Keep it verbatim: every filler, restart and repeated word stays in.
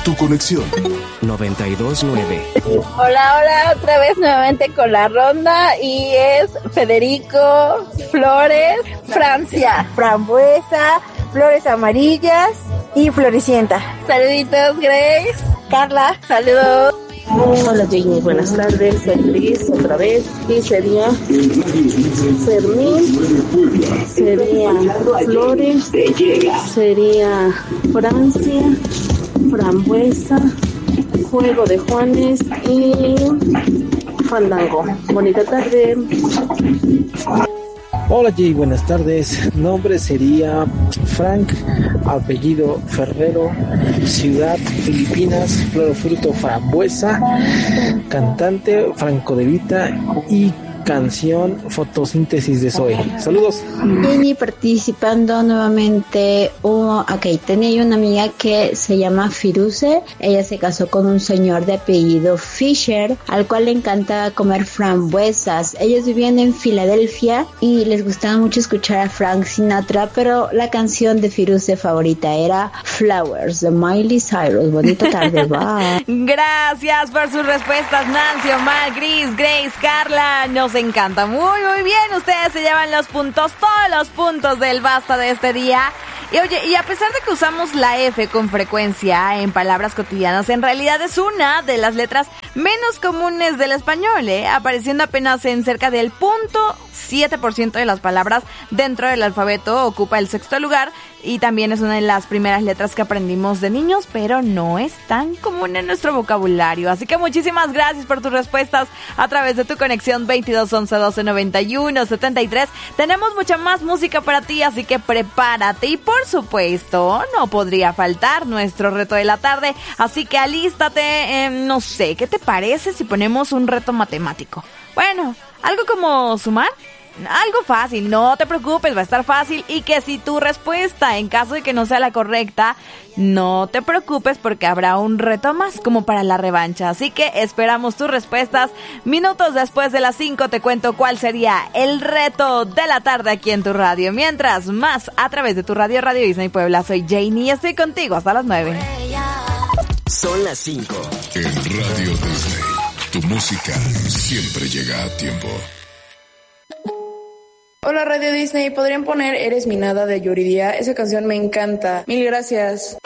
Tu conexión noventa y dos nueve. Hola, hola, otra vez nuevamente con la ronda y es Federico, Flores, Francia, Frambuesa, Flores Amarillas y Floricienta. Saluditos, Grace, Carla, saludos. Hola Jamie, buenas tardes, soy Cris otra vez y sería Fermín, sería Flores, sería Francia, Frambuesa, Juego de Juanes y Fandango. Bonita tarde. Hola Jay, buenas tardes. Nombre sería Frank, apellido Ferrero, ciudad Filipinas, flor fruto frambuesa, cantante Franco De Vita y canción Fotosíntesis de Zoe. Saludos. Jenny participando nuevamente. Uh, ok, tenía una amiga que se llama Firuze. Ella se casó con un señor de apellido Fisher, al cual le encantaba comer frambuesas. Ellos vivían en Filadelfia y les gustaba mucho escuchar a Frank Sinatra, pero la canción de Firuze favorita era Flowers de Miley Cyrus. Bonita tarde, bye. Gracias por sus respuestas, Nancy, Omar, Gris, Grace, Carla. Nos encanta. Muy, muy bien. Ustedes se llevan los puntos, todos los puntos del basta de este día. Y oye, y a pesar de que usamos la F con frecuencia en palabras cotidianas, en realidad es una de las letras menos comunes del español, ¿eh? Apareciendo apenas en cerca del punto siete por ciento de las palabras dentro del alfabeto, ocupa el sexto lugar y también es una de las primeras letras que aprendimos de niños, pero no es tan común en nuestro vocabulario. Así que muchísimas gracias por tus respuestas a través de tu conexión veintidós once doce noventa y uno setenta y tres. Tenemos mucha más música para ti, así que prepárate y por supuesto no podría faltar nuestro reto de la tarde, así que alístate. eh, no sé, ¿qué te parece si ponemos un reto matemático? Bueno, algo como sumar. Algo fácil, no te preocupes, va a estar fácil y que si tu respuesta, en caso de que no sea la correcta, no te preocupes porque habrá un reto más como para la revancha. Así que esperamos tus respuestas. Minutos después de las cinco te cuento cuál sería el reto de la tarde aquí en tu radio. Mientras más a través de tu radio, Radio Disney Puebla, soy Janie y estoy contigo hasta las nueve. Son las cinco. En Radio Disney, tu música siempre llega a tiempo. Hola Radio Disney, ¿podrían poner Eres mi nada de Yuridia? Esa canción me encanta. Mil gracias.